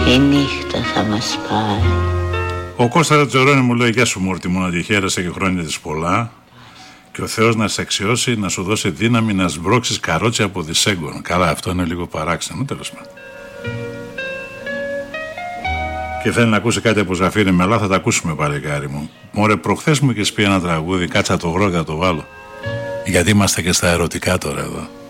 η νύχτα θα μας πάει. Ο Κώστας Τζορώνη μου λέει: γεια σου Μούρτη μου, να τη χαίρεσαι και χρόνια της πολλά. Και ο Θεός να σε αξιώσει, να σου δώσει δύναμη να σμπρώξεις καρότσι από δισέγγον. Καλά, αυτό είναι λίγο παράξενο, τέλος πάντων. Και θέλει να ακούσει κάτι από Ζαφύρη Μελά, θα τα ακούσουμε παλικάρι μου. Μωρέ, προχθές μου είχες πει ένα τραγούδι, κάτσα το βρω και θα το βάλω. Γιατί είμαστε και στα ερωτικά τώρα εδώ.